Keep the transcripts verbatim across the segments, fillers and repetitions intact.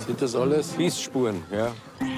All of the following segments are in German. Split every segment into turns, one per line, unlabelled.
Sind das alles Bissspuren, ja?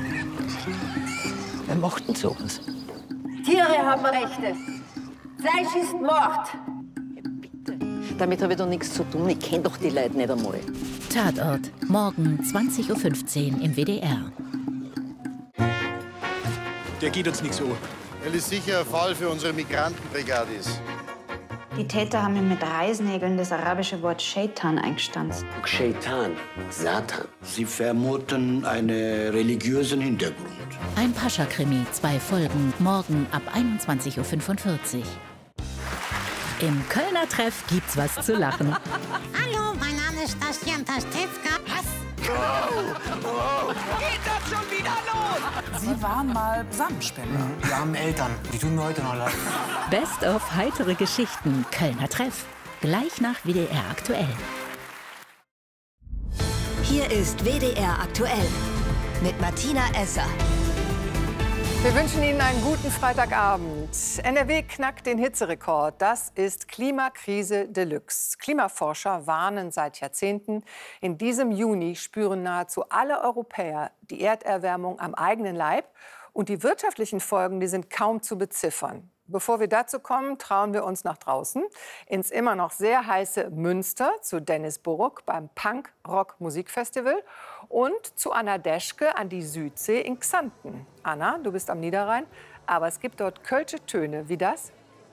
Wer macht denn sowas?
Tiere haben Rechte. Fleisch ist Mord.
Bitte. Damit habe ich doch nichts zu tun. Ich kenne doch die Leute nicht einmal.
Tatort. Morgen zwanzig Uhr fünfzehn im W D R.
Der geht uns nichts an.
Weil es sicher ein Fall für unsere Migrantenbrigade ist.
Die Täter haben ihm mit Reißnägeln das arabische Wort Shaitan eingestanzt.
Shaitan, Satan. Sie vermuten einen religiösen Hintergrund.
Ein Pascha-Krimi, zwei Folgen, morgen ab einundzwanzig Uhr fünfundvierzig. Im Kölner Treff gibt's was zu lachen.
Hallo, mein Name ist Bastian Pastewka. Was?
Geht das schon wieder los? Sie waren mal Samenspender.
Wir haben Eltern, die tun mir heute noch leid.
Best of heitere Geschichten, Kölner Treff. Gleich nach W D R aktuell.
Hier ist W D R aktuell mit Martina Esser.
Wir wünschen Ihnen einen guten Freitagabend. N R W knackt den Hitzerekord. Das ist Klimakrise Deluxe. Klimaforscher warnen seit Jahrzehnten. In diesem Juni spüren nahezu alle Europäer die Erderwärmung am eigenen Leib. Und die wirtschaftlichen Folgen, die sind kaum zu beziffern. Bevor wir dazu kommen, trauen wir uns nach draußen ins immer noch sehr heiße Münster zu Dennis Burg beim Punk-Rock-Musikfestival und zu Anna Deschke an die Südsee in Xanten. Anna, du bist am Niederrhein, aber es gibt dort kölsche Töne. Wie das?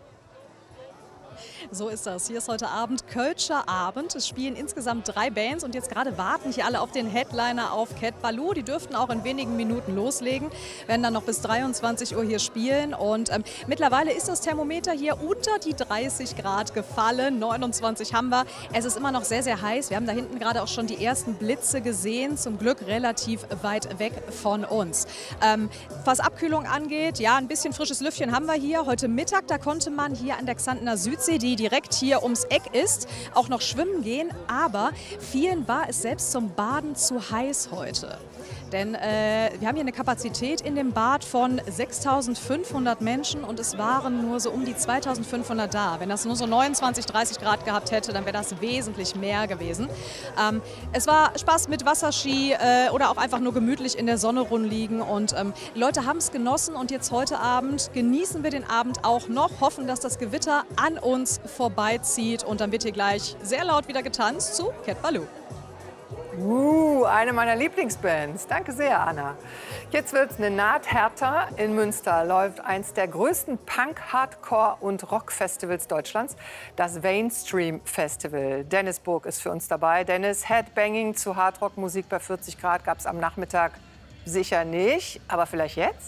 So ist das. Hier ist heute Abend Kölscher Abend. Es spielen insgesamt drei Bands und jetzt gerade warten hier alle auf den Headliner, auf Cat Ballou. Die dürften auch in wenigen Minuten loslegen, werden dann noch bis dreiundzwanzig Uhr hier spielen. Und ähm, mittlerweile ist das Thermometer hier unter die dreißig Grad gefallen. neunundzwanzig haben wir. Es ist immer noch sehr, sehr heiß. Wir haben da hinten gerade auch schon die ersten Blitze gesehen. Zum Glück relativ weit weg von uns. Ähm, was Abkühlung angeht, ja, ein bisschen frisches Lüftchen haben wir hier. Heute Mittag, da konnte man hier an der Xantener Südsee, die direkt hier ums Eck ist, auch noch schwimmen gehen. Aber vielen war es selbst zum Baden zu heiß heute. Denn äh, wir haben hier eine Kapazität in dem Bad von sechstausendfünfhundert Menschen und es waren nur so um die zweitausendfünfhundert da. Wenn das nur so neunundzwanzig, dreißig Grad gehabt hätte, dann wäre das wesentlich mehr gewesen. Ähm, es war Spaß mit Wasserski äh, oder auch einfach nur gemütlich in der Sonne rumliegen und ähm, die Leute haben es genossen und jetzt heute Abend genießen wir den Abend auch noch, hoffen, dass das Gewitter an uns vorbeizieht und dann wird hier gleich sehr laut wieder getanzt zu Cat Ballou.
Uh, eine meiner Lieblingsbands. Danke sehr, Anna. Jetzt wird's eine Naht härter. In Münster läuft eins der größten Punk-, Hardcore- und Rock-Festivals Deutschlands, das Mainstream Festival. Dennis Burg ist für uns dabei. Dennis, Headbanging zu Hardrock-Musik bei vierzig Grad gab es am Nachmittag sicher nicht, aber vielleicht jetzt?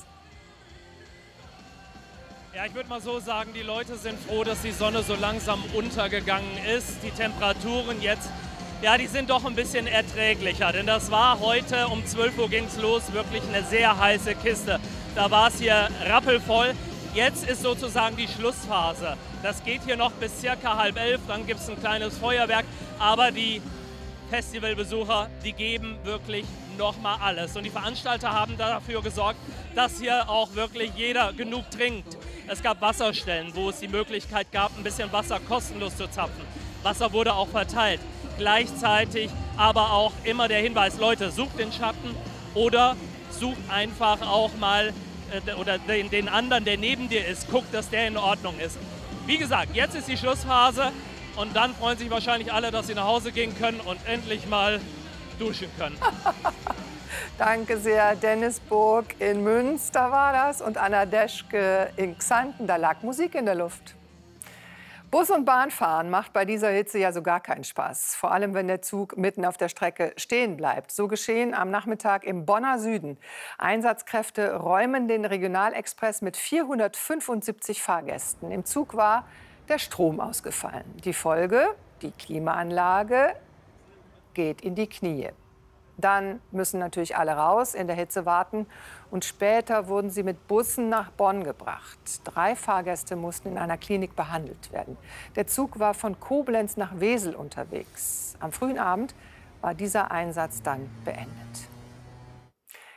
Ja, ich würde mal so sagen, die Leute sind froh, dass die Sonne so langsam untergegangen ist. Die Temperaturen jetzt, ja, die sind doch ein bisschen erträglicher. Denn das war heute, um zwölf Uhr ging es los, wirklich eine sehr heiße Kiste. Da war es hier rappelvoll. Jetzt ist sozusagen die Schlussphase. Das geht hier noch bis circa halb elf, dann gibt es ein kleines Feuerwerk. Aber die Festivalbesucher, die geben wirklich noch mal alles. Und die Veranstalter haben dafür gesorgt, dass hier auch wirklich jeder genug trinkt. Es gab Wasserstellen, wo es die Möglichkeit gab, ein bisschen Wasser kostenlos zu zapfen. Wasser wurde auch verteilt. Gleichzeitig aber auch immer der Hinweis, Leute, sucht den Schatten oder sucht einfach auch mal äh, oder den, den anderen, der neben dir ist, guckt, dass der in Ordnung ist. Wie gesagt, jetzt ist die Schlussphase und dann freuen sich wahrscheinlich alle, dass sie nach Hause gehen können und endlich mal duschen können.
Danke sehr, Dennis Burg in Münster war das und Anna Deschke in Xanten. Da lag Musik in der Luft. Bus- und Bahnfahren macht bei dieser Hitze ja so gar keinen Spaß. Vor allem, wenn der Zug mitten auf der Strecke stehen bleibt. So geschehen am Nachmittag im Bonner Süden. Einsatzkräfte räumen den Regionalexpress mit vierhundertfünfundsiebzig Fahrgästen. Im Zug war der Strom ausgefallen. Die Folge, die Klimaanlage geht in die Knie. Dann müssen natürlich alle raus, in der Hitze warten. Und später wurden sie mit Bussen nach Bonn gebracht. Drei Fahrgäste mussten in einer Klinik behandelt werden. Der Zug war von Koblenz nach Wesel unterwegs. Am frühen Abend war dieser Einsatz dann beendet.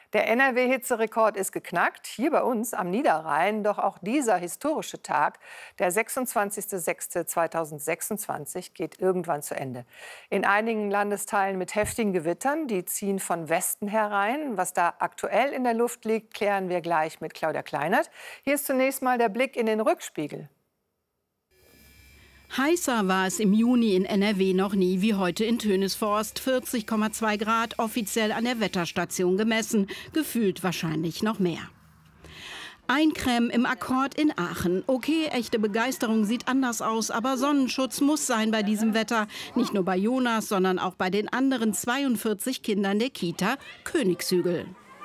Der N R W-Hitzerekord ist geknackt, hier bei uns am Niederrhein. Doch auch dieser historische Tag, der sechsundzwanzigster sechster zweitausendsechsundzwanzig, geht irgendwann zu Ende. In einigen Landesteilen mit heftigen Gewittern, die ziehen von Westen herein. Was da aktuell in der Luft liegt, klären wir gleich mit Claudia Kleinert. Hier ist zunächst mal der Blick in den Rückspiegel.
Heißer war es im Juni in N R W noch nie wie heute in Tönisforst. vierzig Komma zwei Grad offiziell an der Wetterstation gemessen. Gefühlt wahrscheinlich noch mehr. Eincremen im Akkord in Aachen. Okay, echte Begeisterung sieht anders aus, aber Sonnenschutz muss sein bei diesem Wetter. Nicht nur bei Jonas, sondern auch bei den anderen zweiundvierzig Kindern der Kita Königshügel.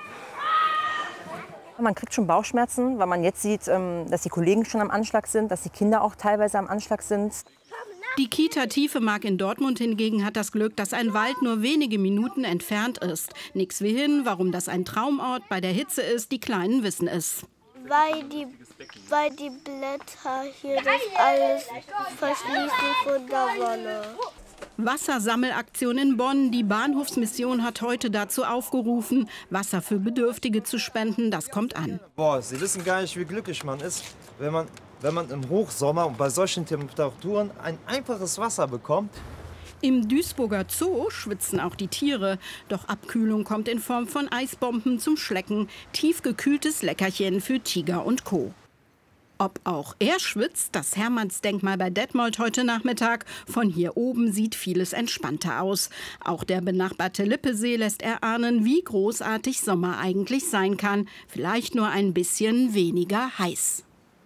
Man kriegt schon Bauchschmerzen, weil man jetzt sieht, dass die Kollegen schon am Anschlag sind, dass die Kinder auch teilweise am Anschlag sind.
Die Kita Tiefemark in Dortmund hingegen hat das Glück, dass ein Wald nur wenige Minuten entfernt ist. Nix wie hin, warum das ein Traumort bei der Hitze ist, die Kleinen wissen es.
Weil die, weil die Blätter hier das alles verschließen von der Sonne.
Wassersammelaktion in Bonn. Die Bahnhofsmission hat heute dazu aufgerufen, Wasser für Bedürftige zu spenden. Das kommt an.
Boah, Sie wissen gar nicht, wie glücklich man ist, wenn man, wenn man im Hochsommer und bei solchen Temperaturen ein einfaches Wasser bekommt.
Im Duisburger Zoo schwitzen auch die Tiere. Doch Abkühlung kommt in Form von Eisbomben zum Schlecken. Tiefgekühltes Leckerchen für Tiger und Co. Ob auch er schwitzt, das Hermannsdenkmal bei Detmold heute Nachmittag. Von hier oben sieht vieles entspannter aus. Auch der benachbarte Lippesee lässt erahnen, wie großartig Sommer eigentlich sein kann. Vielleicht nur ein bisschen weniger heiß.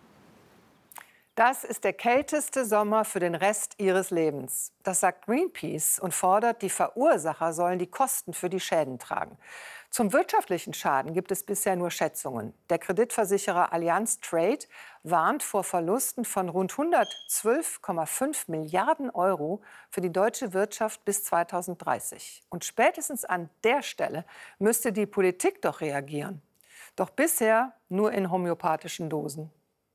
Das ist der kälteste Sommer für den Rest ihres Lebens. Das sagt Greenpeace und fordert, die Verursacher sollen die Kosten für die Schäden tragen. Zum wirtschaftlichen Schaden gibt es bisher nur Schätzungen. Der Kreditversicherer Allianz Trade warnt vor Verlusten von rund hundertzwölf Komma fünf Milliarden Euro für die deutsche Wirtschaft bis zweitausenddreißig. Und spätestens an der Stelle müsste die Politik doch reagieren. Doch bisher nur in homöopathischen Dosen.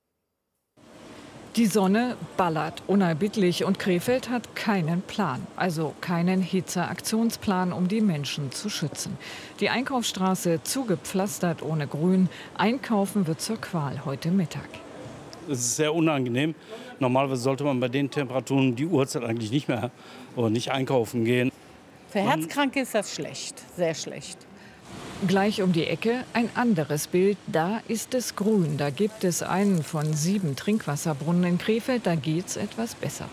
Die Sonne ballert unerbittlich und Krefeld hat keinen Plan, also keinen Hitzeaktionsplan, um die Menschen zu schützen. Die Einkaufsstraße zugepflastert ohne Grün. Einkaufen wird zur Qual heute Mittag.
Es ist sehr unangenehm. Normalerweise sollte man bei den Temperaturen die Uhrzeit eigentlich nicht mehr oder nicht einkaufen gehen.
Für Herzkranke ist das schlecht, sehr schlecht.
Gleich um die Ecke ein anderes Bild. Da ist es grün. Da gibt es einen von sieben Trinkwasserbrunnen in Krefeld. Da geht's etwas besser.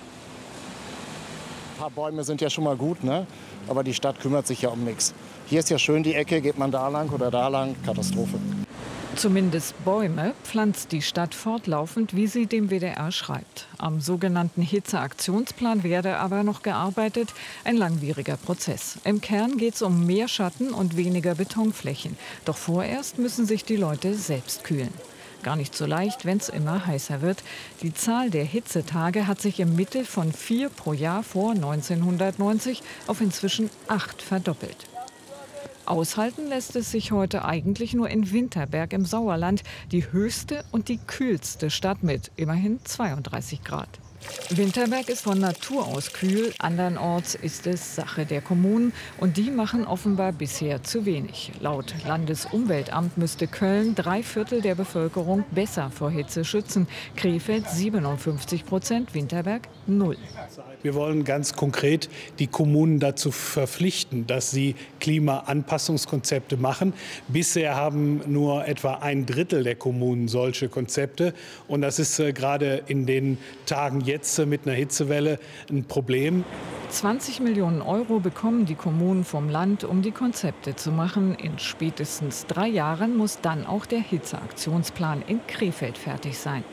Ein paar Bäume sind ja schon mal gut, ne? Aber die Stadt kümmert sich ja um nichts. Hier ist ja schön die Ecke, geht man da lang oder da lang, Katastrophe.
Zumindest Bäume pflanzt die Stadt fortlaufend, wie sie dem W D R schreibt. Am sogenannten Hitzeaktionsplan werde aber noch gearbeitet. Ein langwieriger Prozess. Im Kern geht es um mehr Schatten und weniger Betonflächen. Doch vorerst müssen sich die Leute selbst kühlen. Gar nicht so leicht, wenn es immer heißer wird. Die Zahl der Hitzetage hat sich im Mittel von vier pro Jahr vor neunzehnhundertneunzig auf inzwischen acht verdoppelt. Aushalten lässt es sich heute eigentlich nur in Winterberg im Sauerland, die höchste und die kühlste Stadt mit immerhin zweiunddreißig Grad. Winterberg ist von Natur aus kühl, andernorts ist es Sache der Kommunen und die machen offenbar bisher zu wenig. Laut Landesumweltamt müsste Köln drei Viertel der Bevölkerung besser vor Hitze schützen. Krefeld siebenundfünfzig Prozent, Winterberg null.
Wir wollen ganz konkret die Kommunen dazu verpflichten, dass sie Klimaanpassungskonzepte machen. Bisher haben nur etwa ein Drittel der Kommunen solche Konzepte. Und das ist äh, gerade in den Tagen jetzt äh, mit einer Hitzewelle ein Problem.
zwanzig Millionen Euro bekommen die Kommunen vom Land, um die Konzepte zu machen. In spätestens drei Jahren muss dann auch der Hitzeaktionsplan in Krefeld fertig sein.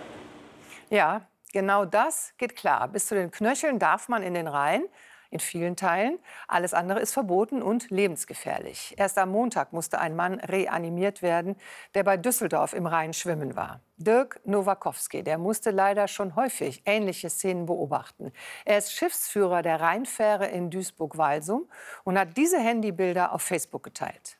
Ja. Genau das geht klar. Bis zu den Knöcheln darf man in den Rhein, in vielen Teilen. Alles andere ist verboten und lebensgefährlich. Erst am Montag musste ein Mann reanimiert werden, der bei Düsseldorf im Rhein schwimmen war. Dirk Nowakowski, der musste leider schon häufig ähnliche Szenen beobachten. Er ist Schiffsführer der Rheinfähre in Duisburg-Walsum und hat diese Handybilder auf Facebook geteilt.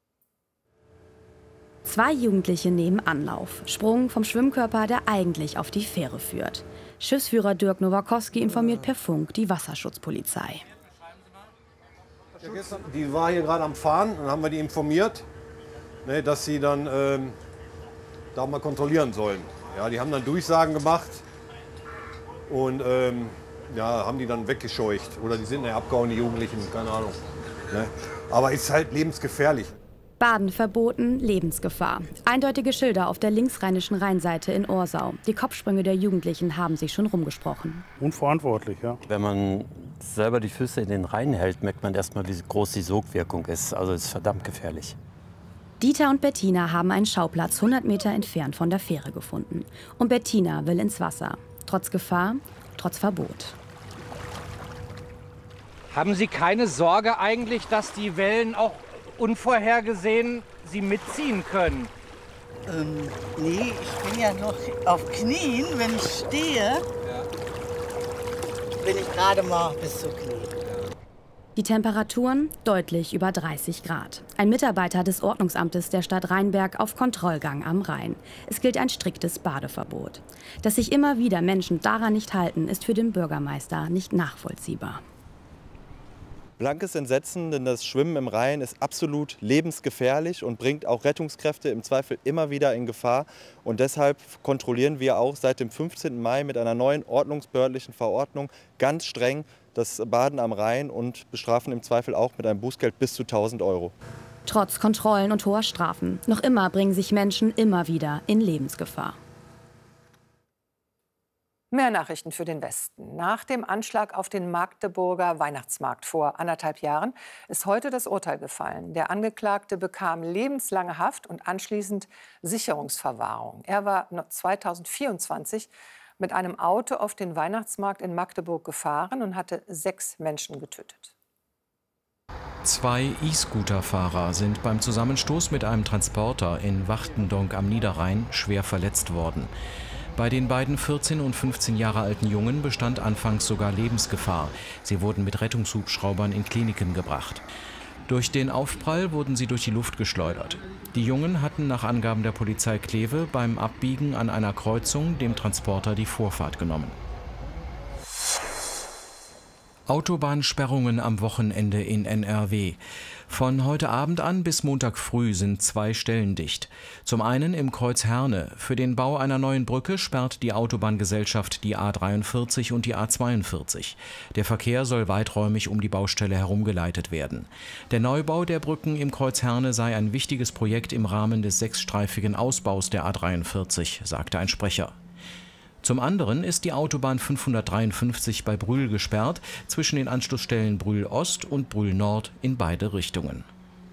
Zwei Jugendliche nehmen Anlauf. Sprung vom Schwimmkörper, der eigentlich auf die Fähre führt. Schiffsführer Dirk Nowakowski informiert per Funk die Wasserschutzpolizei.
Die war hier gerade am Fahren, dann haben wir die informiert.
ne, dass sie dann ähm, da mal kontrollieren sollen. Ja, die haben dann Durchsagen gemacht und ähm, ja, haben die dann weggescheucht. Oder die sind ja abgehauen, die Jugendlichen, keine Ahnung. Ne? Aber ist halt lebensgefährlich.
Baden verboten, Lebensgefahr. Eindeutige Schilder auf der linksrheinischen Rheinseite in Orsau. Die Kopfsprünge der Jugendlichen haben sich schon rumgesprochen.
Unverantwortlich, ja.
Wenn man selber die Füße in den Rhein hält, merkt man erstmal, wie groß die Sogwirkung ist. Also es ist verdammt gefährlich.
Dieter und Bettina haben einen Schauplatz hundert Meter entfernt von der Fähre gefunden. Und Bettina will ins Wasser. Trotz Gefahr, trotz Verbot.
Haben Sie keine Sorge eigentlich, dass die Wellen auch unvorhergesehen Sie mitziehen können?
Ähm, nee, ich bin ja noch auf Knien, wenn ich stehe. Ja. Bin ich gerade mal bis zu Knie.
Die Temperaturen deutlich über dreißig Grad. Ein Mitarbeiter des Ordnungsamtes der Stadt Rheinberg auf Kontrollgang am Rhein. Es gilt ein striktes Badeverbot. Dass sich immer wieder Menschen daran nicht halten, ist für den Bürgermeister nicht nachvollziehbar.
Blankes Entsetzen, denn das Schwimmen im Rhein ist absolut lebensgefährlich und bringt auch Rettungskräfte im Zweifel immer wieder in Gefahr. Und deshalb kontrollieren wir auch seit dem fünfzehnten Mai mit einer neuen ordnungsbehördlichen Verordnung ganz streng das Baden am Rhein und bestrafen im Zweifel auch mit einem Bußgeld bis zu tausend Euro.
Trotz Kontrollen und hoher Strafen, noch immer bringen sich Menschen immer wieder in Lebensgefahr.
Mehr Nachrichten für den Westen. Nach dem Anschlag auf den Magdeburger Weihnachtsmarkt vor anderthalb Jahren ist heute das Urteil gefallen. Der Angeklagte bekam lebenslange Haft und anschließend Sicherungsverwahrung. Er war zweitausendvierundzwanzig mit einem Auto auf den Weihnachtsmarkt in Magdeburg gefahren und hatte sechs Menschen getötet.
Zwei E-Scooter-Fahrer sind beim Zusammenstoß mit einem Transporter in Wachtendonk am Niederrhein schwer verletzt worden. Bei den beiden vierzehn und fünfzehn Jahre alten Jungen bestand anfangs sogar Lebensgefahr. Sie wurden mit Rettungshubschraubern in Kliniken gebracht. Durch den Aufprall wurden sie durch die Luft geschleudert. Die Jungen hatten nach Angaben der Polizei Kleve beim Abbiegen an einer Kreuzung dem Transporter die Vorfahrt genommen. Autobahnsperrungen am Wochenende in N R W. Von heute Abend an bis Montag früh sind zwei Stellen dicht. Zum einen im Kreuz Herne. Für den Bau einer neuen Brücke sperrt die Autobahngesellschaft die A dreiundvierzig und die A zweiundvierzig. Der Verkehr soll weiträumig um die Baustelle herumgeleitet werden. Der Neubau der Brücken im Kreuz Herne sei ein wichtiges Projekt im Rahmen des sechsstreifigen Ausbaus der A dreiundvierzig, sagte ein Sprecher. Zum anderen ist die Autobahn fünfhundertdreiundfünfzig bei Brühl gesperrt, zwischen den Anschlussstellen Brühl Ost und Brühl Nord in beide Richtungen.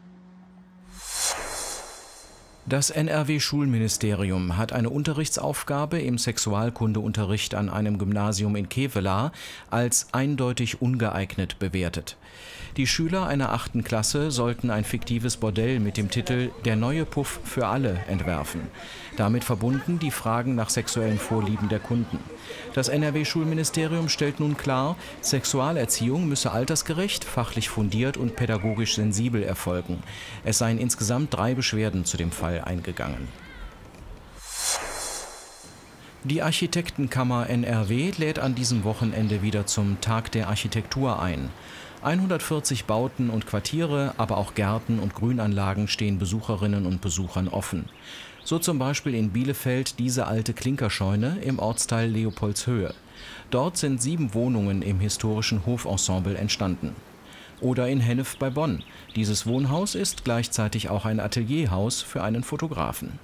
Das N R W-Schulministerium hat eine Unterrichtsaufgabe im Sexualkundeunterricht an einem Gymnasium in Kevelaer als eindeutig ungeeignet bewertet. Die Schüler einer achten Klasse sollten ein fiktives Bordell mit dem Titel »Der neue Puff für alle« entwerfen. Damit verbunden die Fragen nach sexuellen Vorlieben der Kunden. Das N R W-Schulministerium stellt nun klar, Sexualerziehung müsse altersgerecht, fachlich fundiert und pädagogisch sensibel erfolgen. Es seien insgesamt drei Beschwerden zu dem Fall eingegangen. Die Architektenkammer N R W lädt an diesem Wochenende wieder zum Tag der Architektur ein. hundertvierzig Bauten und Quartiere, aber auch Gärten und Grünanlagen stehen Besucherinnen und Besuchern offen. So zum Beispiel in Bielefeld diese alte Klinkerscheune im Ortsteil Leopoldshöhe. Dort sind sieben Wohnungen im historischen Hofensemble entstanden. Oder in Hennef bei Bonn. Dieses Wohnhaus ist gleichzeitig auch ein Atelierhaus für einen Fotografen.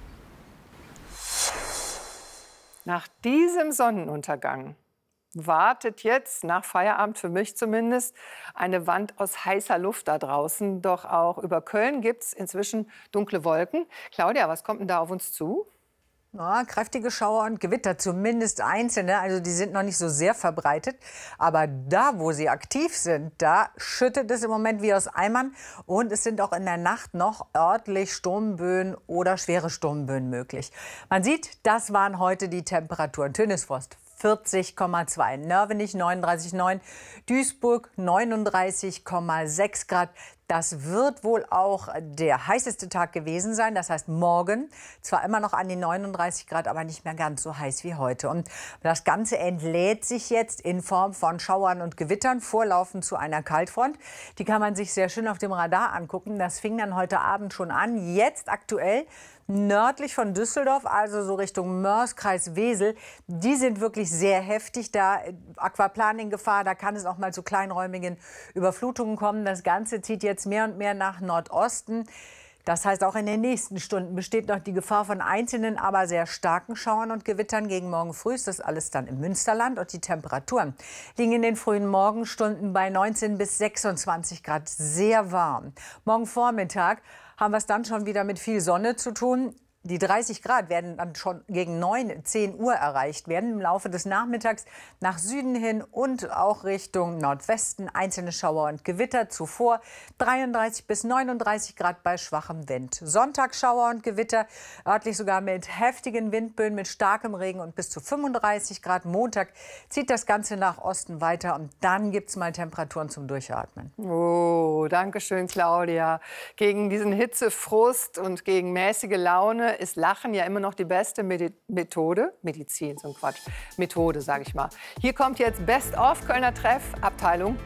Nach diesem Sonnenuntergang wartet jetzt, nach Feierabend für mich zumindest, eine Wand aus heißer Luft da draußen. Doch auch über Köln gibt es inzwischen dunkle Wolken. Claudia, was kommt denn da auf uns zu?
Ja, kräftige Schauer und Gewitter, zumindest einzelne. Also die sind noch nicht so sehr verbreitet. Aber da, wo sie aktiv sind, da schüttet es im Moment wie aus Eimern. Und es sind auch in der Nacht noch örtlich Sturmböen oder schwere Sturmböen möglich. Man sieht, das waren heute die Temperaturen. Tönisfrost. vierzig Komma zwei. Nörvenich neununddreißig Komma neun, Duisburg neununddreißig Komma sechs Grad. Das wird wohl auch der heißeste Tag gewesen sein. Das heißt morgen zwar immer noch an die neununddreißig Grad, aber nicht mehr ganz so heiß wie heute. Und das Ganze entlädt sich jetzt in Form von Schauern und Gewittern, vorlaufend zu einer Kaltfront. Die kann man sich sehr schön auf dem Radar angucken. Das fing dann heute Abend schon an. Jetzt aktuell nördlich von Düsseldorf, also so Richtung Mörs, Kreis Wesel, die sind wirklich sehr heftig. Da Aquaplan in Gefahr, da kann es auch mal zu kleinräumigen Überflutungen kommen. Das Ganze zieht jetzt mehr und mehr nach Nordosten. Das heißt, auch in den nächsten Stunden besteht noch die Gefahr von einzelnen, aber sehr starken Schauern und Gewittern. Gegen morgen früh ist das alles dann im Münsterland. Und die Temperaturen liegen in den frühen Morgenstunden bei neunzehn bis sechsundzwanzig Grad. Sehr warm. Morgen Vormittag haben wir es dann schon wieder mit viel Sonne zu tun. Die dreißig Grad werden dann schon gegen neun, zehn Uhr erreicht werden. Im Laufe des Nachmittags nach Süden hin und auch Richtung Nordwesten einzelne Schauer und Gewitter. Zuvor dreiunddreißig bis neununddreißig Grad bei schwachem Wind. Sonntag Schauer und Gewitter, örtlich sogar mit heftigen Windböen, mit starkem Regen und bis zu fünfunddreißig Grad. Montag zieht das Ganze nach Osten weiter und dann gibt es mal Temperaturen zum Durchatmen.
Oh, danke schön, Claudia. Gegen diesen Hitzefrust und gegen mäßige Laune ist Lachen ja immer noch die beste Medi Methode. Medizin, so ein Quatsch. Methode, sage ich mal. Hier kommt jetzt Best of Kölner Treff, Abteilung